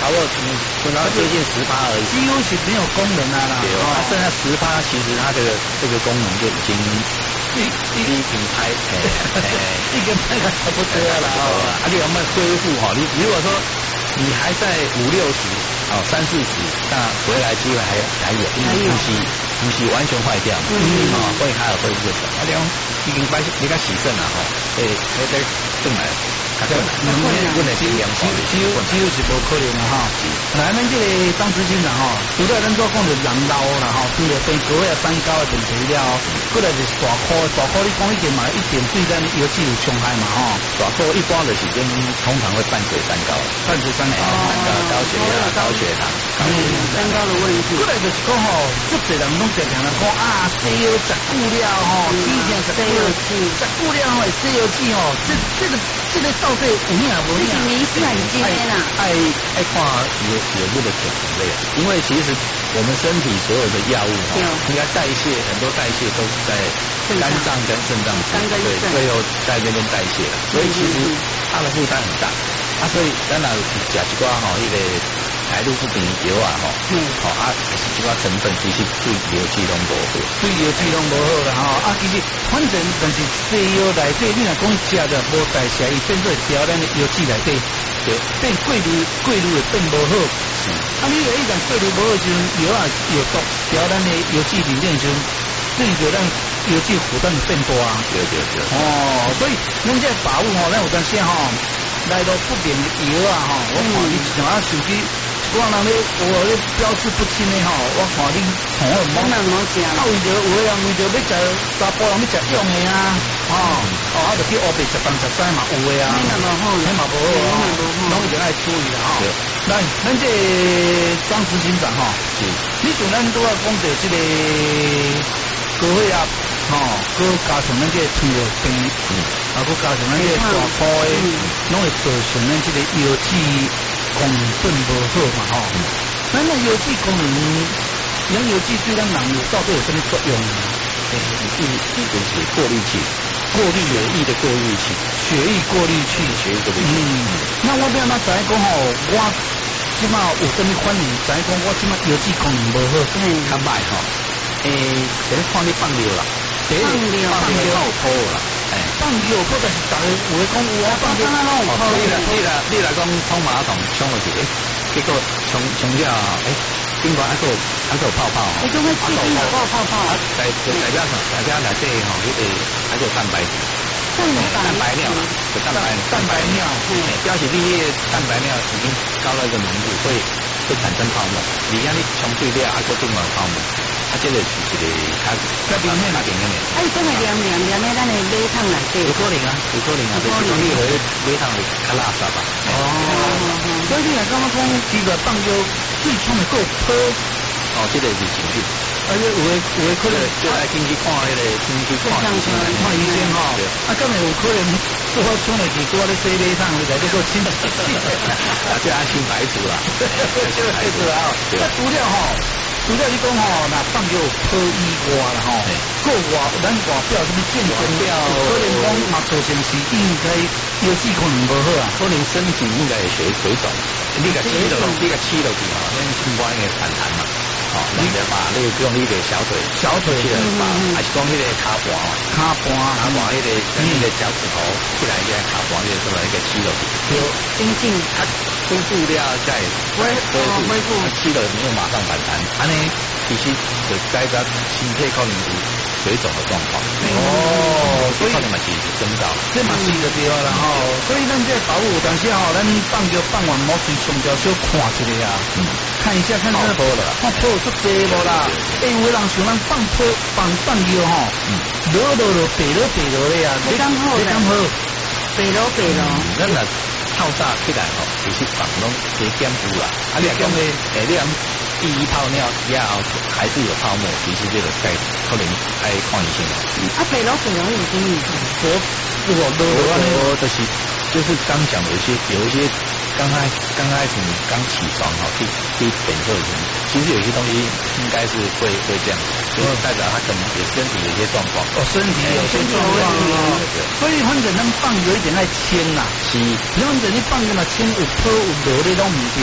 差不多接近10%而已， 几乎是没有功能啊啦。 对，它剩下10%，其实它这个功能就已经一品牌， 一个拍个差不多了啊。 而且我们恢复哈，你如果说你还在50、60、30、40，那回来机会还有，因为呼吸完全坏掉，所以还有恢复的。而且已经把你个洗肾了哈，再进来。 对，我的经验，只有是无可能哈。来，咱这个张执行长哈，除了咱所讲的人老啦哈，除了病高啊、三高的问题了，过来就是大块你讲一点嘛，一点对咱尤其有伤害嘛哈。 大块一般的时间通常会伴随三高，高血压、高血糖， 三高的问题。 过来就是讲吼，足侪人拢常常来讲啊，西药食久了吼，以前食久了吼，西药剂吼，这个到底有影无影？ 这是迷思很尖啦。 爱看有没的种类，因为其实我们身体所有的药物哈，应该很多代谢都是在肝脏跟肾脏对，最后在那边代谢了，所以其实它的负担很大。所以当然吃一寡吼，那个排路不平药啊吼，是一寡成分其实对药剂拢无好， 对药剂拢无好啦吼。其实反正但是西药内底，你若讲食着无代谢，伊变做调咱的药剂内底，变过滤会变无好。你若一旦过滤无好时，药啊药毒调咱的药剂里面时，对着咱药剂负担变大啊。 对。 所以咱这法务吼，咱有当时吼。来到不明的药啊哈，我看你像啊手机，我人咧标志不清的哈，我看你从我忙，为着有的人为着要食查甫人要食用的啊，就去乌白食东食西嘛有的啊，那嘛无好，拢一定爱注意的哈。来，咱这张执行长哈，你像咱都要讲到这个高血压。佮加上咱这个糖尿病，佮加上咱这个大块的，拢会造成咱这个药剂功能变无好嘛吼。咱那药剂功能，用药剂对咱人有到底有什么作用呢？ 一种是过滤器，血液的过滤器， 血液过滤器。那我要哪知讲吼，我即马有什么反应？知讲我即马药剂功能无好， 较歹吼。就是看你放尿啦。放尿有泡啦， 放尿或者是大家有的讲有啊，放尿有泡。 你来讲冲马桶冲落去，结果冲了，顶管还有泡泡。 我就会气定有泡泡。 代表什么？代表内底吼，那个还有蛋白质。蛋白尿啦，蛋白尿，表示你的蛋白尿已经高到一个浓度，会产生泡沫。你让你冲对了，还个顶管泡沫。这个是一个较平面的。 真系凉在咱的马桶内底。 有可能啊，就是讲你会马桶里较垃圾吧。 所以你若刚刚讲，其实放尿最冲的够泡。 这个是情绪。 有的可能就爱进去看那个， 看医生哈。今日有可能做好冲的是做咧洗马桶，你来这个清洗。 就爱清白除啦， 清白除啊。除了你讲吼，那放尿泡以外啦吼，咱外表什么健身了，可能讲嘛造成是应该药剂可能无好啊， 可能身体应该会水肿，你个起落去吼，咱心肝会反弹嘛，你就把那个用那个小腿去了把，还是讲那个脚盘那个脚趾头起来，那个脚盘就是那个起落去， 精进， 恢复了再恢复，起了没有马上反弹，其实就代表身体可能有水肿的状况。所以可能嘛是增高， 这嘛是就对啦吼。所以咱这保护，但是吼，咱放完毛水上吊小看一下啊，看一下看这波了，泡足济无啦。有的人想咱放尿吼，落白了呀， 你刚好，白了， 咱若泡炸起来吼，其实放拢加减污啦。你讲咧，你第一泡尿以后还是有泡沫，其实这个可能爱看医生。 白了有什么？ 我就是刚讲有一些刚开始你刚起床哈，去本色型，其实有些东西应该是会这样，就代表他可能身体有些状况。 身体有些状况所以反正咱放有一点爱清啦。是，反正你放个嘛清有泡有落的拢唔对